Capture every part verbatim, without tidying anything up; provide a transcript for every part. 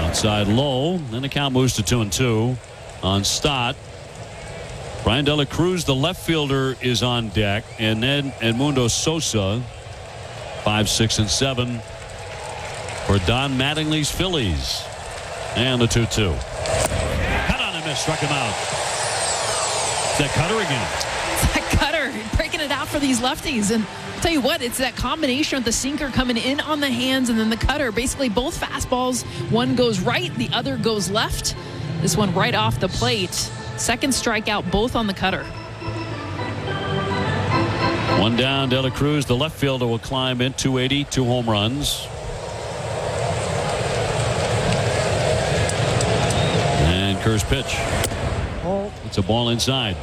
Outside low. Then the count moves to two and two on Stott. Brian De La Cruz, the left fielder, is on deck. And then Edmundo Sosa, five, six, and seven for Don Mattingly's Phillies. And the two two. Cut on and miss. Struck him out. It's that cutter again. It's that cutter breaking it out for these lefties. And I'll tell you what, it's that combination of the sinker coming in on the hands and then the cutter. Basically both fastballs. One goes right, the other goes left. This one right off the plate. Second strikeout, both on the cutter. One down, De La Cruz. The left fielder will climb in. two eighty, two home runs. And Kerr's pitch. It's a ball inside.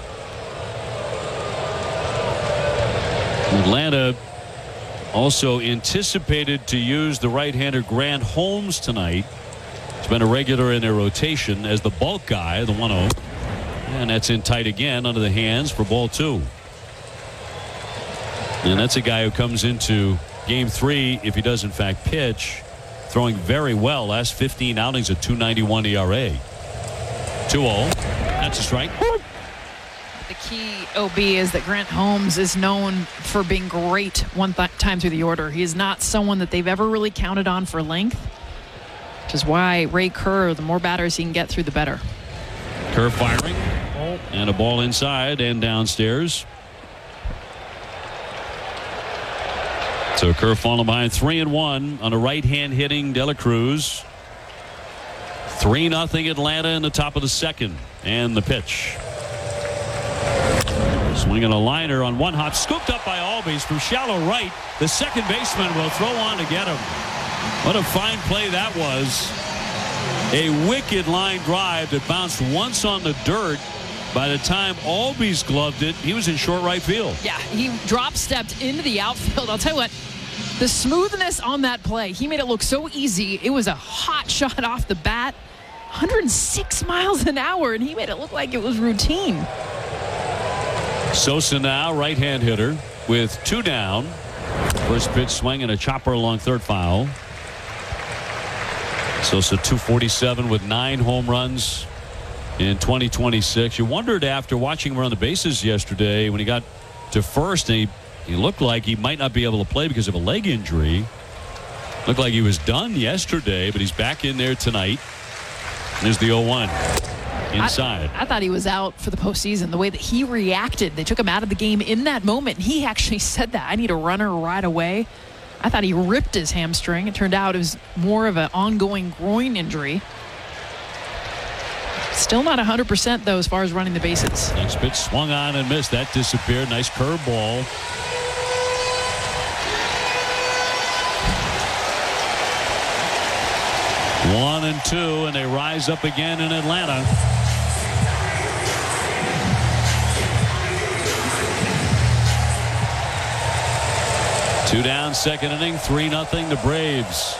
Atlanta also anticipated to use the right-hander Grant Holmes tonight. He's been a regular in their rotation as the bulk guy, the one oh. And that's in tight again under the hands for ball two. And that's a guy who comes into game three, if he does in fact pitch, throwing very well. Last fifteen outings, a two ninety-one E R A. two oh. That's a strike. The key, O B, is that Grant Holmes is known for being great one th- time through the order. He is not someone that they've ever really counted on for length, which is why Ray Kerr, the more batters he can get through, the better. Kerr firing. And a ball inside and downstairs. So Kerr falling behind three and one on a right-hand hitting De La Cruz. Three nothing Atlanta in the top of the second. And the pitch. Swinging a liner on one hop, scooped up by Albies from shallow right. The second baseman will throw on to get him. What a fine play that was. A wicked line drive that bounced once on the dirt. By the time Albies gloved it, he was in short right field. Yeah, he drop stepped into the outfield. I'll tell you what, the smoothness on that play, he made it look so easy. It was a hot shot off the bat, one hundred six miles an hour, and he made it look like it was routine. Sosa now, right-hand hitter with two down. First pitch swing and a chopper along third foul. Sosa two forty-seven with nine home runs in twenty twenty-six. You wondered after watching him run the bases yesterday when he got to first, and he, he looked like he might not be able to play because of a leg injury. Looked like he was done yesterday, but he's back in there tonight. There's the oh one. Inside. I, I thought he was out for the postseason. The way that he reacted, they took him out of the game in that moment. He actually said that. I need a runner right away. I thought he ripped his hamstring. It turned out it was more of an ongoing groin injury. Still not one hundred percent, though, as far as running the bases. Next pitch swung on and missed. That disappeared. Nice curveball. One and two, and they rise up again in Atlanta. Two down, second inning, three nothing the Braves.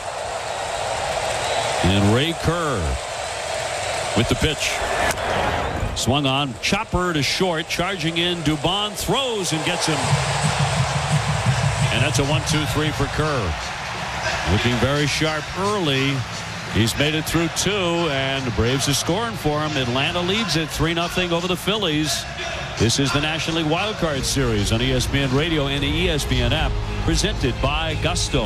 And Ray Kerr with the pitch. Swung on, chopper to short, charging in. Dubon throws and gets him. And that's a one two three for Kerr. Looking very sharp early. He's made it through two, and the Braves are scoring for him. Atlanta leads it three nothing over the Phillies. This is the National League Wild Card Series on E S P N Radio and the E S P N app, presented by Gusto.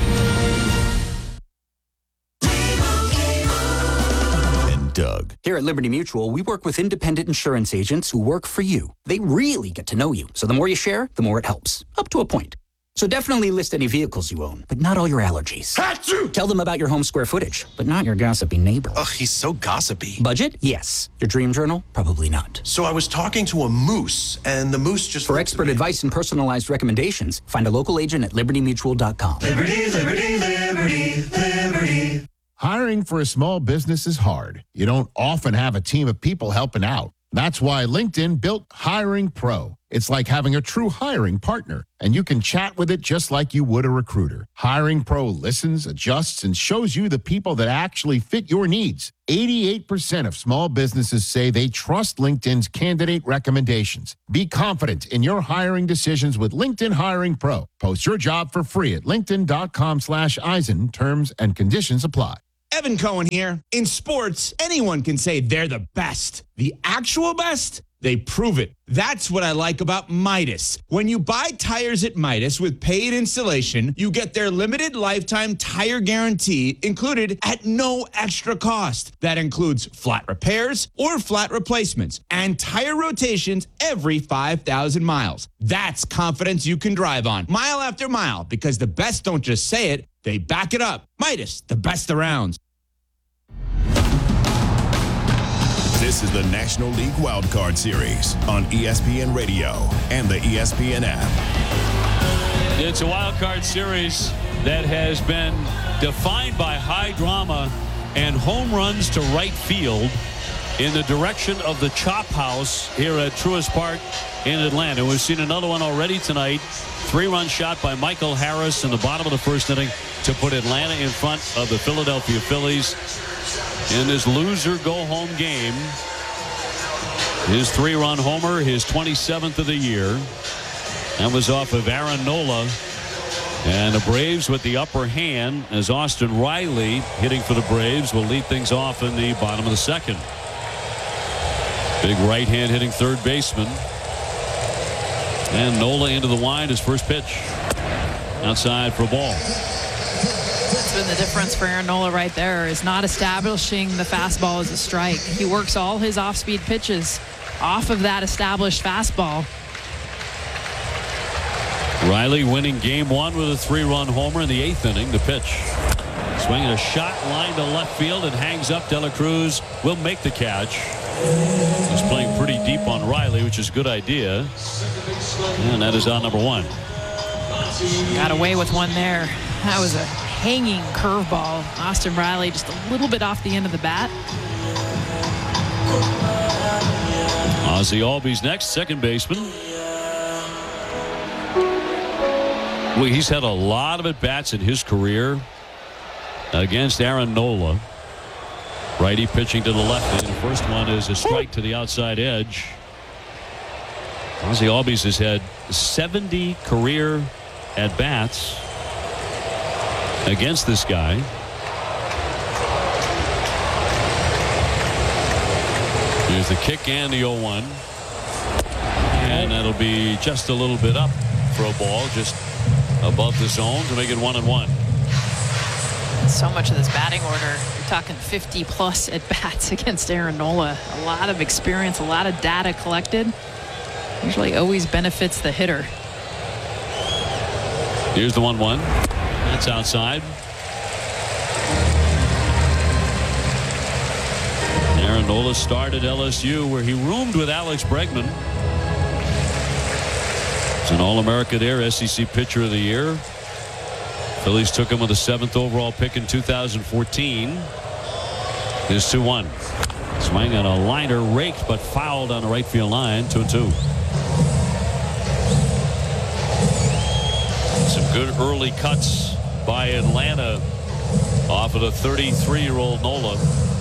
And Doug. Here at Liberty Mutual, we work with independent insurance agents who work for you. They really get to know you. So the more you share, the more it helps. Up to a point. So definitely list any vehicles you own, but not all your allergies. Achoo! Tell them about your home square footage, but not your gossipy neighbor. Ugh, he's so gossipy. Budget? Yes. Your dream journal? Probably not. So I was talking to a moose, and the moose just... For expert advice and personalized recommendations, find a local agent at liberty mutual dot com. Liberty, liberty, liberty, liberty. Hiring for a small business is hard. You don't often have a team of people helping out. That's why LinkedIn built Hiring Pro. It's like having a true hiring partner, and you can chat with it just like you would a recruiter. Hiring Pro listens, adjusts, and shows you the people that actually fit your needs. eighty-eight percent of small businesses say they trust LinkedIn's candidate recommendations. Be confident in your hiring decisions with LinkedIn Hiring Pro. Post your job for free at linkedin dot com slash Eisen. Terms and conditions apply. Evan Cohen here. In sports, anyone can say they're the best. The actual best? They prove it. That's what I like about Midas. When you buy tires at Midas with paid installation, you get their limited lifetime tire guarantee included at no extra cost. That includes flat repairs or flat replacements and tire rotations every five thousand miles. That's confidence you can drive on mile after mile, because the best don't just say it, they back it up. Midas, the best around. This is the National League Wildcard Series on E S P N Radio and the E S P N app. It's a wildcard series that has been defined by high drama and home runs to right field in the direction of the Chop House here at Truist Park in Atlanta. We've seen another one already tonight. Three-run shot by Michael Harris in the bottom of the first inning to put Atlanta in front of the Philadelphia Phillies in this loser go-home game. His three-run homer, his twenty-seventh of the year. That was off of Aaron Nola. And the Braves with the upper hand as Austin Riley, hitting for the Braves, will lead things off in the bottom of the second. Big right hand hitting third baseman. And Nola into the wind, his first pitch. Outside for a ball. That's been the difference for Aaron Nola right there, is not establishing the fastball as a strike. He works all his off-speed pitches off of that established fastball. Riley winning game one with a three-run homer in the eighth inning. The pitch. Swinging a shot line to left field and hangs up. De La Cruz will make the catch. He's playing pretty deep on Riley, which is a good idea. And that is out number one. Got away with one there. That was a hanging curveball. Austin Riley just a little bit off the end of the bat. Ozzie Albies next, second baseman. Well, he's had a lot of at-bats in his career against Aaron Nola. Righty pitching to the left. The first one is a strike to the outside edge. Ozzie Albies has had seventy career at-bats against this guy. Here's the kick and the oh one. And that'll be just a little bit up for a ball, just above the zone to make it one and one. So much of this batting order, you're talking fifty plus at bats against Aaron Nola. A lot of experience, a lot of data collected. Usually always benefits the hitter. Here's the one one. That's outside. Aaron Nola started L S U, where he roomed with Alex Bregman. He's an All-America there, S E C Pitcher of the Year. Phillies took him with the seventh overall pick in two thousand fourteen. Here's two one. Swing on a liner, raked but fouled on the right field line. two and two. Some good early cuts by Atlanta off of the thirty-three-year-old Nola.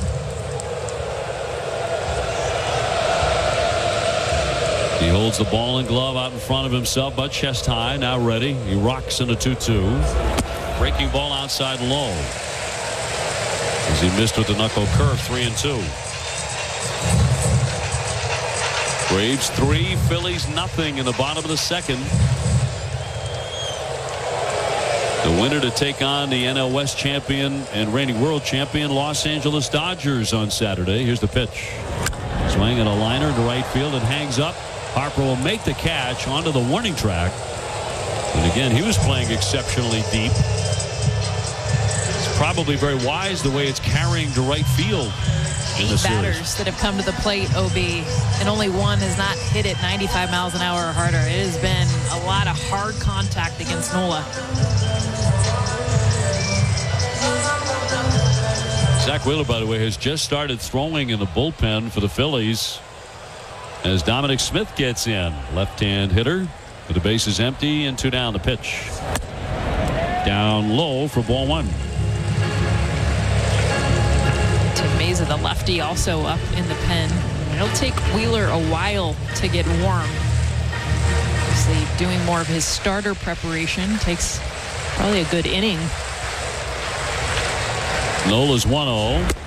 He holds the ball and glove out in front of himself, but chest high, now ready. He rocks in a two two. Breaking ball outside low. As he missed with the knuckle curve, three and two. Braves three, Phillies nothing in the bottom of the second. The winner to take on the N L West champion and reigning world champion Los Angeles Dodgers on Saturday. Here's the pitch. Swing and a liner to right field. It hangs up. Harper will make the catch onto the warning track. And again, he was playing exceptionally deep. It's probably very wise the way it's carrying to right field in the Eight series. batters that have come to the plate, O B, and only one has not hit it ninety-five miles an hour or harder. It has been a lot of hard contact against Nola. Zach Wheeler, by the way, has just started throwing in the bullpen for the Phillies as Dominic Smith gets in. Left-hand hitter with the bases empty and two down. The pitch down low for ball one. Tim Mesa, the lefty, also up in the pen. It'll take Wheeler a while to get warm. Obviously doing more of his starter preparation. Takes probably a good inning. Nola's one oh.